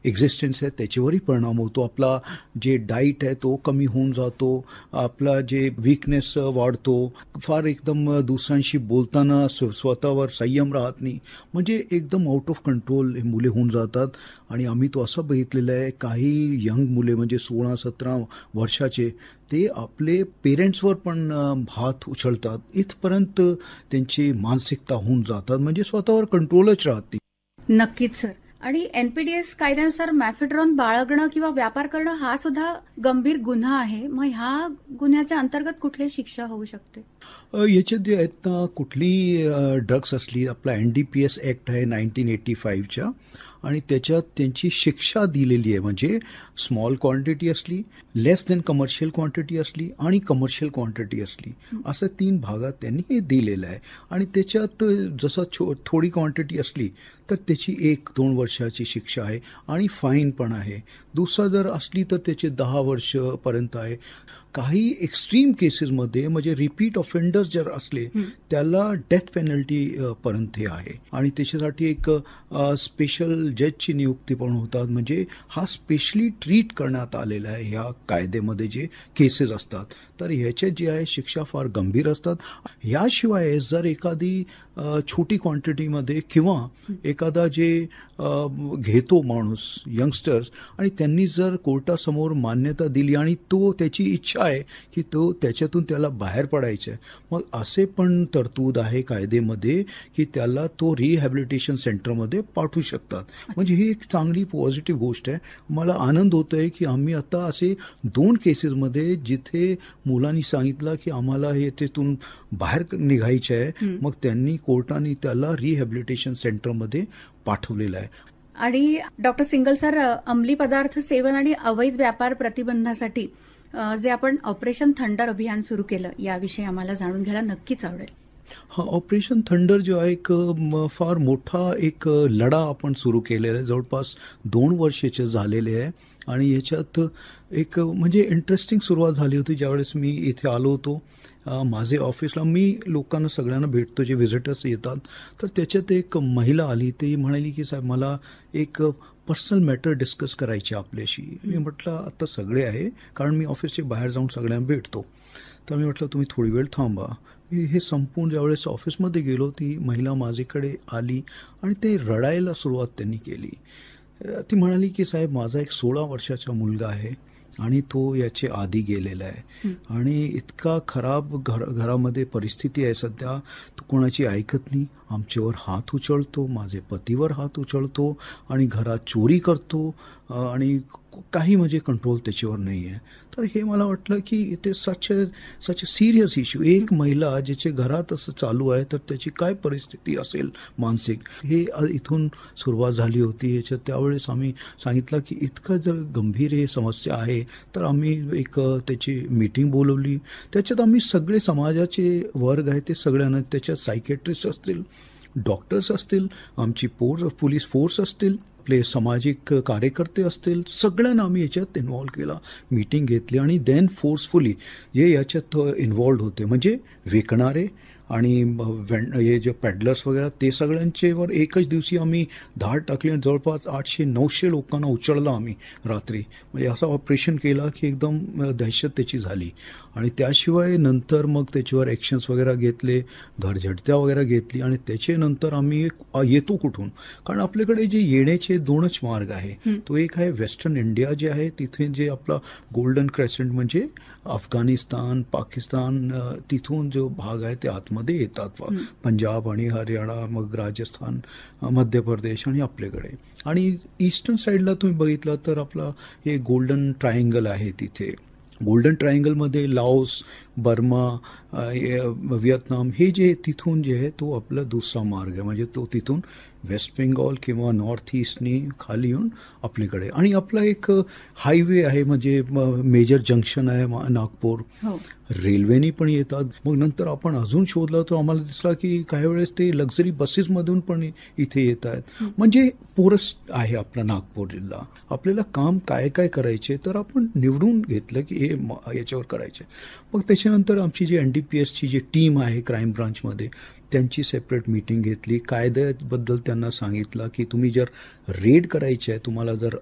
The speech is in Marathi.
एक्झिस्टन्स आहे त्याच्यावरही परिणाम होतो. आपला जे डाईट आहे तो कमी होऊन जातो, आपला जे वीकनेस वाढतो, फार एकदम दुसऱ्यांशी बोलताना स्वतःवर संयम राहत नाही, म्हणजे एकदम आउट ऑफ कंट्रोल हे मुले होऊन जातात. आणि आम्ही तो असं बघितलेलं आहे, काही यंग मुले म्हणजे 16-17 वर्षाचे ते आपले पेरेंट्सवर पण हात उचलतात, इथपर्यंत त्यांची मानसिकता होऊन जातात, म्हणजे स्वतःवर कंट्रोलच राहत नाही. नक्कीच सर. आणि एनपीडीएस कायद्यानुसार मॅफेड्रॉन बाळगणं किंवा व्यापार करणं हा सुद्धा गंभीर गुन्हा आहे. मग ह्या गुन्ह्याच्या अंतर्गत कुठली शिक्षा होऊ शकते? याच्यात जे आहेत ना, कुठली ड्रग्स असली, आपला NDPS ॲक्ट आहे 1985च्या, आणि त्याच्यात त्यांची शिक्षा दिलेली आहे. म्हणजे स्मॉल क्वांटिटी असली, लेस दॅन कमर्शियल क्वांटिटी असली आणि कमर्शियल क्वांटिटी असली, असं 3 भागात त्यांनी हे दिलेलं आहे. आणि त्याच्यात जसं थोडी क्वांटिटी असली तर त्याची 1-2 वर्षाची शिक्षा आहे आणि फाईन पण आहे. दुसरा जर असली तर त्याचे 10 वर्षपर्यंत आहे. काही एक्स्ट्रीम केसेसमध्ये म्हणजे रिपीट ऑफेंडर्स जर असले त्याला डेथ पेनल्टी पर्यंत हे आहे. आणि त्याच्यासाठी एक स्पेशल जजची नियुक्ती पण होतात. म्हणजे हा स्पेशली ट्रीट करण्यात आलेला आहे ह्या कायद्यामध्ये जे केसेस असतात. तर ह्याचे जे आहे शिक्षा फार गंभीर असतात. याशिवाय जर एखादी छोटी क्वांटिटीमध्ये किंवा एखादा जे घेतो माणूस यंगस्टर्स आणि त्यांनी जर कोर्टासमोर मान्यता दिली आणि तो त्याची इच्छा आहे की तो त्याच्यातून त्याला बाहेर पडायचं आहे, मग असे पण तरतूद आहे कायद्यामध्ये की त्याला तो रिहॅबिलिटेशन सेंटरमध्ये पाठवू शकतात. म्हणजे ही एक चांगली पॉझिटिव्ह गोष्ट आहे. मला आनंद होतो आहे की आम्ही आता असे 2 केसेसमध्ये जिथे मुलांनी सांगितलं की आम्हाला हे तिथून बाहेर निघायचं आहे, मग त्यांनी कोर्टाने त्याला रिहॅबिलिटेशन सेंटरमध्ये पाठवलेलं आहे. आणि डॉक्टर सिंगल सर, अंमली पदार्थ सेवन आणि अवैध व्यापार प्रतिबंधासाठी जे आपण ऑपरेशन थंडर अभियान सुरू केलं, याविषयी आम्हाला जाणून घ्यायला नक्कीच आवडेल. हा, ऑपरेशन थंडर जो आहे एक फार मोठा एक लढा आपण सुरू केलेला आहे. जवळपास 2 वर्षाचे झालेले आहे. आणि याच्यात एक म्हणजे इंटरेस्टिंग सुरुवात झाली होती. ज्यावेळेस मी इथे आलो होतो माझे ऑफिसला, मी लोकांना सगळ्यांना भेटतो जे व्हिजिटर्स येतात, तर त्याच्यात एक महिला आली. ती म्हणाली की साहेब मला एक पर्सनल मॅटर डिस्कस करायची आपल्याशी. मी म्हटलं आता सगळे आहे, कारण मी ऑफिसच्या बाहेर जाऊन सगळ्यांना भेटतो. तर मी म्हटलं तुम्ही थोडी वेळ थांबा. मी हे संपून ज्यावेळेस ऑफिसमध्ये गेलो, ती महिला माझ्याकडे आली आणि ते रडायला सुरुवात त्यांनी केली. ती म्हणाली की साहेब माझा एक 16 वर्षाचा मुलगा आहे आणि तो याचे आधी गेलेला आहे आणि इतका खराब घरामध्ये परिस्थिती आहे सध्या, तो कोणाची ऐकत नाही, आमच्यावर हात उचलतो, माझे पतीवर हात उचलतो आणि घरात चोरी करतो आणि काही म्हणजे कंट्रोल त्याच्यावर नाही आहे. तर हे मला वाटलं की it is such a serious issue. एक महिला जिचे घरात असं चालू आहे तर त्याची काय परिस्थिती असेल मानसिक, हे इथून सुरुवात झाली होती. याच्यात त्यावेळेस आम्ही सांगितलं की इतकं जर गंभीर हे समस्या आहे तर आम्ही एक त्याची मीटिंग बोलवली. त्याच्यात आम्ही सगळे समाजाचे वर्ग आहे ते सगळ्यांना, त्याच्यात सायकेट्रिस्ट असतील, डॉक्टर्स असतील, आमची पोलीस फोर्स असतील, आपले सामाजिक कार्यकर्ते असतील, सगळ्यांना आम्ही याच्यात इन्व्हॉल्व केला. मीटिंग घेतली आणि देन फोर्सफुली जे याच्यात इन्व्हॉल्ड होते म्हणजे विकणारे आणि हे जे पॅडलर्स वगैरे ते सगळ्यांचेवर एकच दिवशी आम्ही धाड टाकली आणि जवळपास 800-900 लोकांना उचललं आम्ही रात्री. म्हणजे असं ऑपरेशन केलं की एकदम दहशत त्याची झाली. आणि त्याशिवाय नंतर मग त्याच्यावर ॲक्शन्स वगैरे घेतले, घरझडत्या वगैरे घेतली. आणि त्याच्यानंतर आम्ही येतो कुठून, कारण आपल्याकडे जे येण्याचे 2च मार्ग आहे. तो एक आहे वेस्टर्न इंडिया जे आहे, तिथे जे आपला गोल्डन क्रेसेंट म्हणजे अफगाणिस्तान, पाकिस्तान, तिथून जो भाग आहे ते आतमध्ये येतात, पंजाब आणि हरियाणा, मग राजस्थान, मध्य प्रदेश आणि आपल्याकडे. आणि ईस्टर्न साईडला तुम्ही बघितलं तर आपला हे गोल्डन ट्रायंगल आहे. तिथे गोल्डन ट्रायंगलमध्ये लाओस, बर्मा, व्हिएतनाम हे जे तिथून जे आहे तो आपला दुसरा मार्ग आहे. म्हणजे तो तिथून वेस्ट बेंगॉल किंवा नॉर्थ ईस्टनी खाली येऊन आपल्याकडे. आणि आपला एक हायवे आहे म्हणजे मेजर जंक्शन आहे नागपूर, रेल्वेनी पण येतात. मग नंतर आपण अजून शोधलं तर आम्हाला दिसला की काही वेळेस ते लक्झरी बसेसमधून पण इथे येत आहेत. म्हणजे पोरस आहे आपला नागपूर जिल्हा. आपल्याला काम काय काय करायचे तर आपण निवडून घेतलं की हे याच्यावर करायचे. मग त्याच्यानंतर आमची जी NDPSची जी टीम आहे क्राईम ब्रांचमध्ये, त्यांची सेपरेट मीटिंग घेतली. कायद्याबद्दल त्यांना सांगितलं की तुम्ही जर रेड करायची आहे, तुम्हाला जर